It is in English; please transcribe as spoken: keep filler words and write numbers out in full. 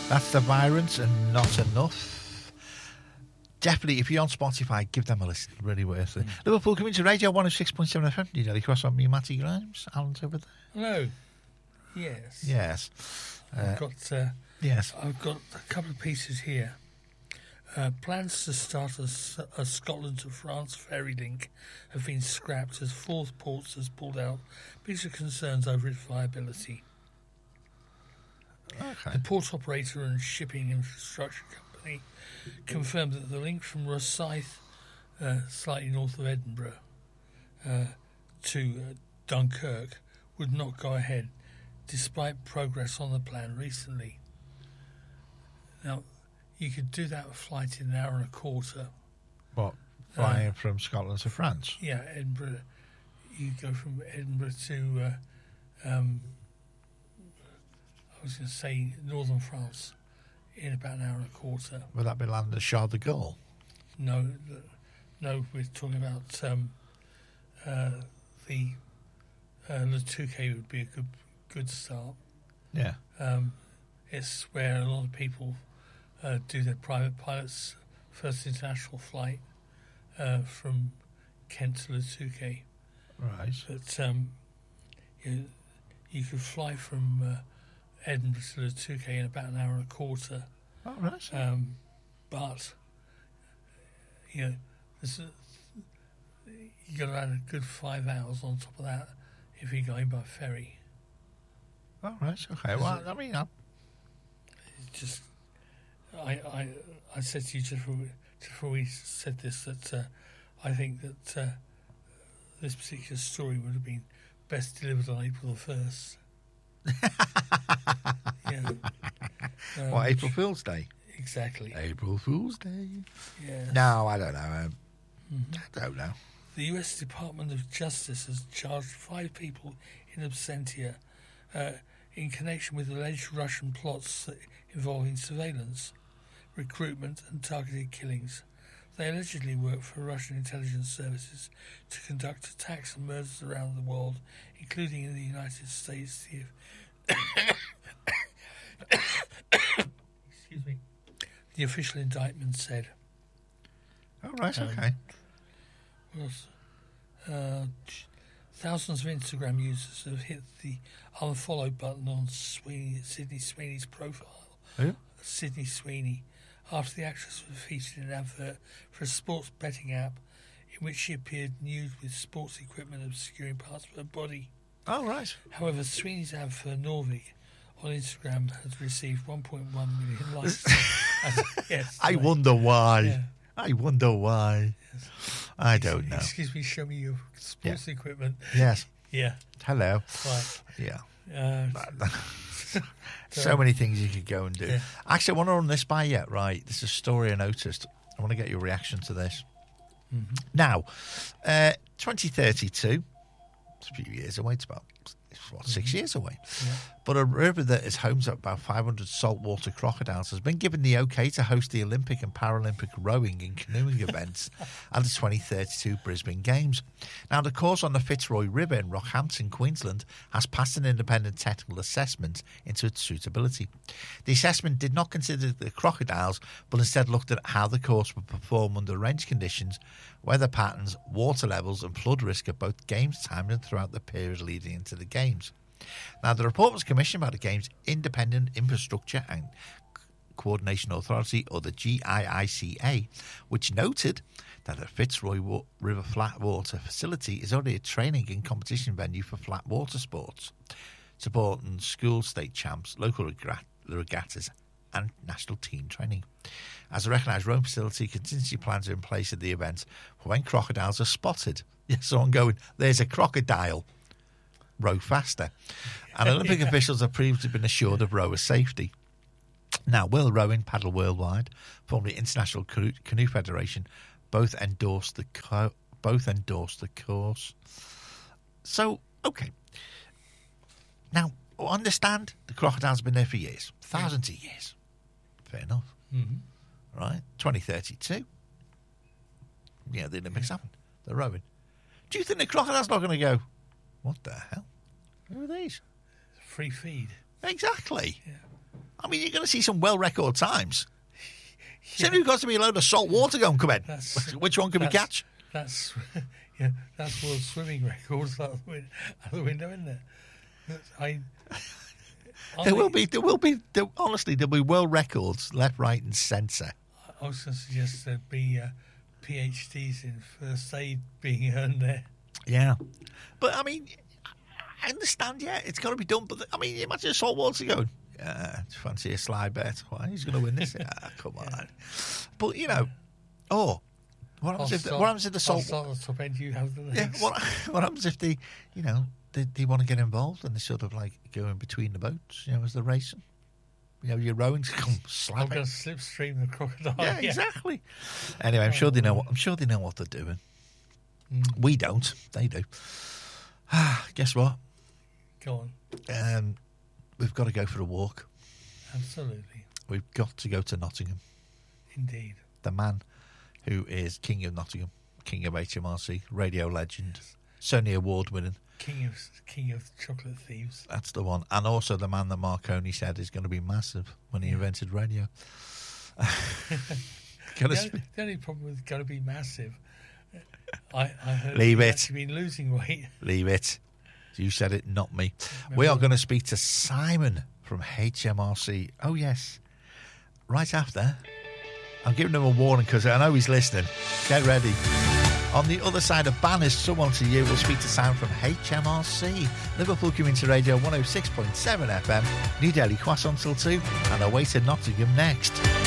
That's the Virons and Not Enough. Definitely, if you're on Spotify, give them a listen. Really worth it. Mm. Liverpool coming to Radio one oh six point seven F M. Do you know the cross on me, Matty Grimes? Alan's over there. Hello. Yes. Yes. I've Uh, got. Uh, yes. I've got a couple of pieces here. Uh, plans to start a, a Scotland to France ferry link have been scrapped as Forth Ports has pulled out because of concerns over its viability. Okay. The port operator and shipping infrastructure company confirmed that the link from Rosyth, uh, slightly north of Edinburgh, uh, to uh, Dunkirk would not go ahead, despite progress on the plan recently. Now, you could do that flight in an hour and a quarter. What? Flying Uh, from Scotland to France? Yeah, Edinburgh. You go from Edinburgh to, uh, um, I was going to say, northern France in about an hour and a quarter. Would that be landing at Charles de Gaulle? No, th- no, we're talking about um, uh, the uh, Le Touquet would be a good good start. Yeah. Um, it's where a lot of people uh, do their private pilots' first international flight uh, from Kent to Le Touquet. Right. But um, you, you could fly from uh, Edinburgh to Le Touquet in about an hour and a quarter. Oh, right. Um, but you know, there's a, you got to add a good five hours on top of that if you're going by ferry. Oh, right. Okay. Well, I mean, I'm... It's just, I, I, I said to you just before we, just before we said this that uh, I think that uh, this particular story would have been best delivered on April the first. Yeah. Um, What, April Fool's Day? Exactly. April Fool's Day. Yeah. No, I don't know. Um, Mm-hmm. I don't know. The U S Department of Justice has charged five people in absentia uh, in connection with alleged Russian plots involving surveillance, recruitment and targeted killings. They allegedly work for Russian intelligence services to conduct attacks and murders around the world, including in the United States. Excuse me. The official indictment said. Oh, right, Um, okay. Was, uh, thousands of Instagram users have hit the unfollow button on Sweeney, Sydney Sweeney's profile. Who? Sydney Sweeney, after the actress was featured in an advert for a sports betting app in which she appeared nude with sports equipment obscuring parts of her body. Oh, right. However, Sweeney's ad for Norvig on Instagram has received one point one million likes. As, yes, I right. wonder why. Yeah. I wonder why. Yes. I don't know. Excuse me, show me your sports Yeah. equipment. Yes. Yeah. Hello. Right. Yeah. Uh, So many things you could go and do. Yeah. Actually, I want to run this by you. Right. This is a story I noticed. I want to get your reaction to this. Mm-hmm. Now, uh, twenty thirty-two, it's a few years away. It's about, it's what, six Mm-hmm. years away. Yeah. But a river that is home to about five hundred saltwater crocodiles has been given the okay to host the Olympic and Paralympic rowing and canoeing events at the twenty thirty-two Brisbane Games. Now, the course on the Fitzroy River in Rockhampton, Queensland, has passed an independent technical assessment into its suitability. The assessment did not consider the crocodiles, but instead looked at how the course would perform under range conditions, weather patterns, water levels and flood risk at both Games time and throughout the period leading into the Games. Now, the report was commissioned by the Games Independent Infrastructure and Coordination Authority, or the G I I C A, which noted that the Fitzroy Wa- River Flat Water Facility is already a training and competition venue for flat water sports, supporting school state champs, local regat- regattas and national team training. As a recognised rowing facility, contingency plans are in place at the event for when crocodiles are spotted. Yes, someone going, there's a crocodile. Row faster. And Olympic Yeah. officials have previously been assured of rower safety. Now, World Rowing, Paddle Worldwide, formerly International Canoe, Canoe Federation, both endorsed the co- both endorsed the course. So, okay. Now, I understand the crocodiles have been there for years, thousands of years. Fair enough, Mm-hmm. right? twenty thirty-two. Yeah, the Olympics happened. They're rowing. Do you think the crocodile's not going to go, what the hell? Who are these? Free feed. Exactly. Yeah. I mean, you're going to see some well record times. Yeah. So there's got to be a load of salt water going come in. That's, Which one can we catch? That's yeah, that's world swimming records out the window, out the window isn't it? I, there will be, there will be, there, honestly, there'll be world records left, right, and centre. I was going to suggest there'd be uh, PhDs in first aid being earned there. Yeah, but I mean, I understand. Yeah, it's got to be done. But I mean, imagine salt water going. Yeah, fancy a slide bet. Why he's going to win this? Ah, come on. Yeah. But you know, oh, what happens, if, start, the, what happens if the salt? I'll start at the top end. You have the legs. Yeah. What, what happens if they, you know, they, they want to get involved and they sort of like go in between the boats? You know, as they're racing. You know, your rowing's come slapping. I'm going to slipstream the crocodile. Yeah, yeah, exactly. Anyway, I'm sure they know. What, I'm sure they know what they're doing. Mm. We don't. They do. Guess what? Go on. Um, we've got to go for a walk. Absolutely. We've got to go to Nottingham. Indeed. The man who is King of Nottingham, King of H M R C, radio legend, Sony Award winning. King of King of Chocolate Thieves. That's the one. And also the man that Marconi said is going to be massive when he yeah. invented radio. the, only, the only problem with going to be massive, I, I heard Leave he's it. actually been losing weight. Leave it. You said it, not me. Remember we are going to speak to Simon from H M R C. Oh, yes. Right after. I'm giving him a warning because I know he's listening. Get ready. On the other side of Banners, Someone to You, we'll speak to Simon from H M R C. Liverpool Community Radio one oh six point seven F M. New Delhi Croissant till two. And away to Nottingham next.